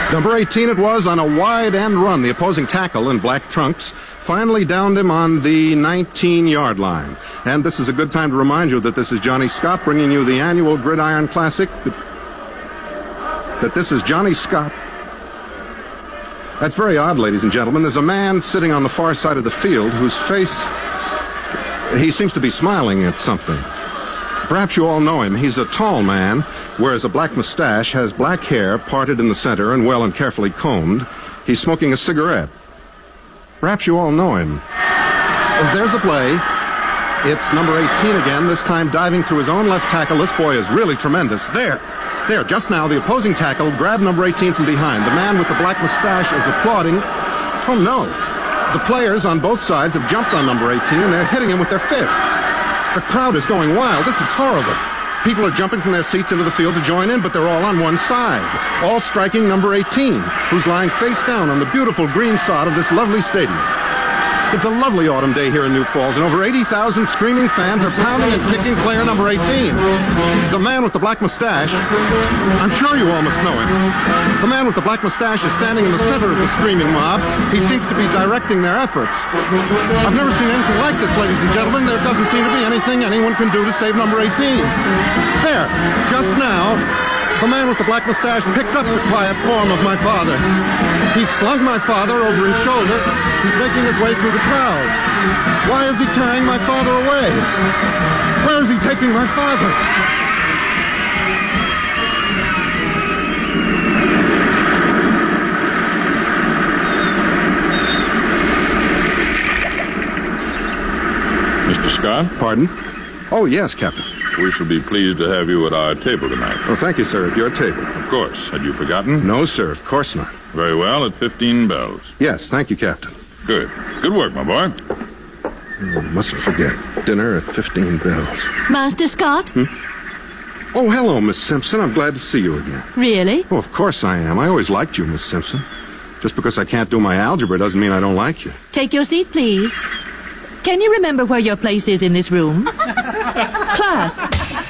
Number 18 it was on a wide end run. The opposing tackle in black trunks finally downed him on the 19-yard line. And this is a good time to remind you that this is Johnny Scott bringing you the annual Gridiron Classic. That this is Johnny Scott. That's very odd, ladies and gentlemen. There's a man sitting on the far side of the field whose face, he seems to be smiling at something. Perhaps you all know him. He's a tall man, wears a black mustache, has black hair parted in the center and well and carefully combed. He's smoking a cigarette. Perhaps you all know him. Oh, there's the play. It's number 18 again, this time diving through his own left tackle. This boy is really tremendous. There, just now, the opposing tackle grabbed number 18 from behind. The man with the black mustache is applauding. Oh, no. The players on both sides have jumped on number 18, and they're hitting him with their fists. The crowd is going wild. This is horrible. People are jumping from their seats into the field to join in, but they're all on one side, all striking number 18, who's lying face down on the beautiful green sod of this lovely stadium. It's a lovely autumn day here in New Falls, and over 80,000 screaming fans are pounding and kicking player number 18. The man with the black mustache, I'm sure you all must know him. The man with the black mustache is standing in the center of the screaming mob. He seems to be directing their efforts. I've never seen anything like this, ladies and gentlemen. There doesn't seem to be anything anyone can do to save number 18. There, just now, the man with the black mustache picked up the quiet form of my father. He slung my father over his shoulder. He's making his way through the crowd. Why is he carrying my father away? Where is he taking my father? Mr. Scott? Pardon? Oh, yes, Captain. We shall be pleased to have you at our table tonight. Oh, thank you, sir, at your table. Of course. Had you forgotten? No, sir, of course not. Very well, at 15 bells. Yes, thank you, Captain. Good. Good work, my boy. Mustn't forget. Dinner at 15 bells. Master Scott? Oh, hello, Miss Simpson. I'm glad to see you again. Really? Oh, of course I am. I always liked you, Miss Simpson. Just because I can't do my algebra doesn't mean I don't like you. Take your seat, please. Can you remember where your place is in this room? Class.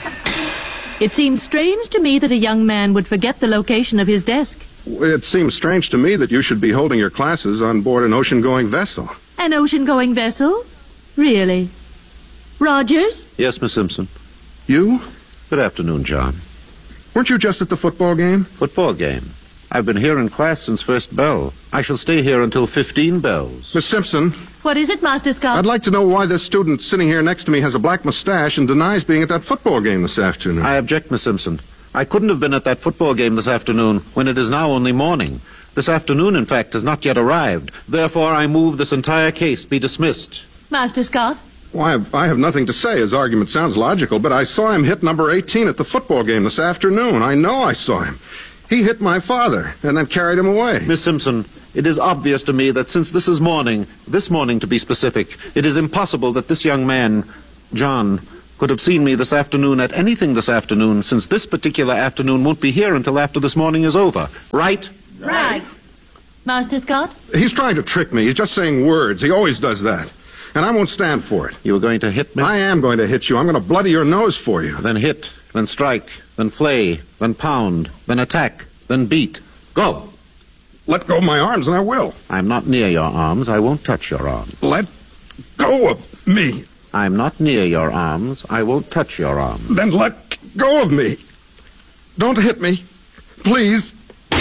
It seems strange to me that a young man would forget the location of his desk. It seems strange to me that you should be holding your classes on board an ocean-going vessel. An ocean-going vessel? Really? Rogers? Yes, Miss Simpson. You? Good afternoon, John. Weren't you just at the football game? Football game? I've been here in class since first bell. I shall stay here until 15 bells. Miss Simpson? What is it, Master Scott? I'd like to know why this student sitting here next to me has a black mustache and denies being at that football game this afternoon. I object, Miss Simpson. I couldn't have been at that football game this afternoon when it is now only morning. This afternoon, in fact, has not yet arrived. Therefore, I move this entire case be dismissed. Master Scott? Why, I have nothing to say. His argument sounds logical, but I saw him hit number 18 at the football game this afternoon. I know I saw him. He hit my father and then carried him away. Miss Simpson, it is obvious to me that since this morning to be specific, it is impossible that this young man, John, could have seen me this afternoon at anything this afternoon, since this particular afternoon won't be here until after this morning is over. Right? Right. Master Scott? He's trying to trick me. He's just saying words. He always does that. And I won't stand for it. You were going to hit me? I am going to hit you. I'm going to bloody your nose for you. Then hit, then strike, then flay, then pound, then attack, then beat. Go! Let go of my arms and I will. I'm not near your arms. I won't touch your arms. Let go of me. I'm not near your arms. I won't touch your arms. Then let go of me. Don't hit me. Please.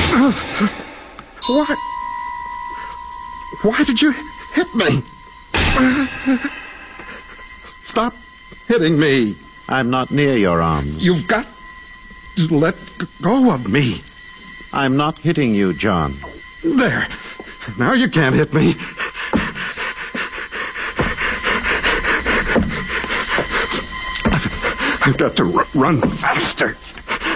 Why? Why did you hit me? Stop hitting me. I'm not near your arms. You've got to let go of me. I'm not hitting you, John. There. Now you can't hit me. I've got to run faster.